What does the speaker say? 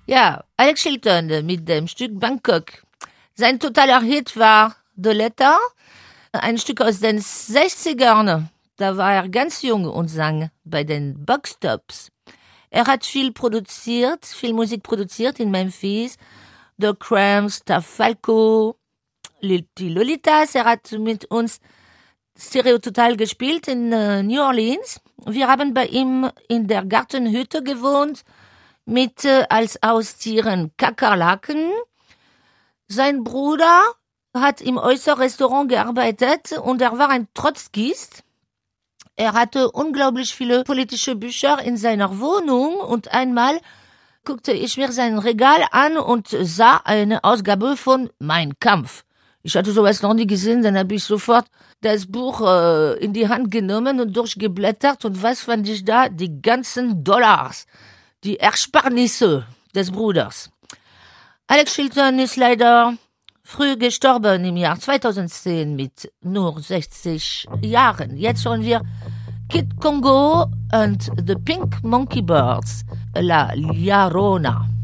Ja, Alex Chilton mit dem Stück Bangkok. Sein totaler Hit war The Letter, ein Stück aus den 60ern. Da war er ganz jung und sang bei den Boxtops. Er hat viel Musik produziert in Memphis. The Cramps, Falco, die Lolitas. Er hat mit uns Stereo Total gespielt in New Orleans. Wir haben bei ihm in der Gartenhütte gewohnt mit als Haustieren Kakerlaken. Sein Bruder hat im Äußerrestaurant gearbeitet und er war ein Trotzkist. Er hatte unglaublich viele politische Bücher in seiner Wohnung und einmal guckte ich mir sein Regal an und sah eine Ausgabe von Mein Kampf. Ich hatte sowas noch nie gesehen, dann habe ich sofort das Buch in die Hand genommen und durchgeblättert und was fand ich da? Die ganzen Dollars, die Ersparnisse des Bruders. Alex Chilton ist leider früh gestorben im Jahr 2010 mit nur 60 Jahren. Jetzt hören wir Kid Congo und The Pink Monkey Birds, La Llorona.